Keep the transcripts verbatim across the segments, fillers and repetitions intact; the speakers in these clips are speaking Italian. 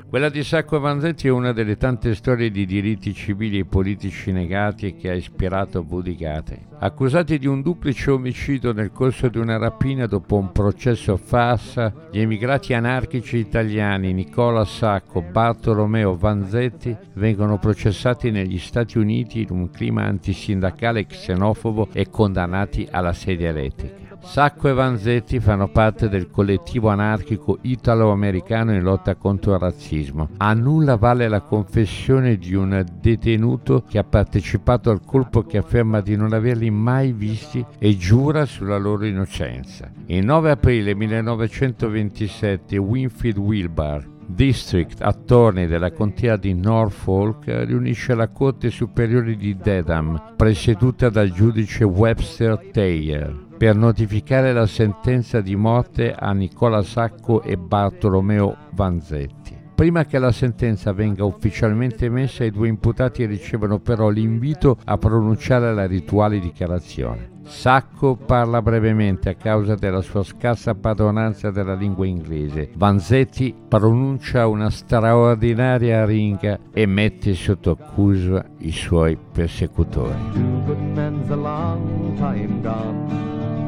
Quella di Sacco e Vanzetti è una delle tante storie di diritti civili e politici negati che ha ispirato Woody Guthrie. Accusati di un duplice omicidio nel corso di una rapina dopo un processo farsa, gli emigrati anarchici italiani Nicola Sacco e Bartolomeo Vanzetti vengono processati negli Stati Uniti in un clima antisindacale xenofobo e condannati alla sedia elettrica. Sacco e Vanzetti fanno parte del collettivo anarchico italo-americano in lotta contro il razzismo. A nulla vale la confessione di un detenuto che ha partecipato al colpo che afferma di non averli mai visti e giura sulla loro innocenza. Il nove aprile millenovecentoventisette Winfield Wilbar, District Attorney della contea di Norfolk, riunisce la Corte Superiore di Dedham, presieduta dal giudice Webster Thayer, per notificare la sentenza di morte a Nicola Sacco e Bartolomeo Vanzetti. Prima che la sentenza venga ufficialmente emessa, i due imputati ricevono però l'invito a pronunciare la rituale dichiarazione. Sacco parla brevemente a causa della sua scarsa padronanza della lingua inglese. Vanzetti pronuncia una straordinaria aringa e mette sotto accusa i suoi persecutori. Two good men's a long time gone,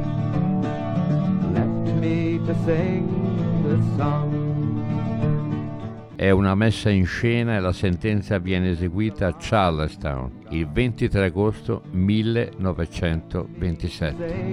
left me to sing the song. È una messa in scena e la sentenza viene eseguita a Charlestown il ventitré agosto millenovecentoventisette.